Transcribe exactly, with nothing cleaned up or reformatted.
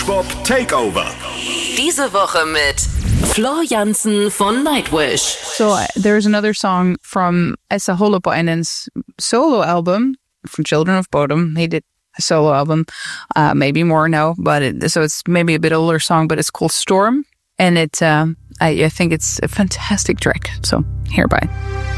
Bop Takeover. Diese Woche mit Floor Jansen von Nightwish. So uh, there's another song from Esa Holopainen's solo album from Children of Bodom. He did a solo album, uh, maybe more now, but it, so it's maybe a bit older song, but it's called Storm, and it uh, I, I think it's a fantastic track. So hereby.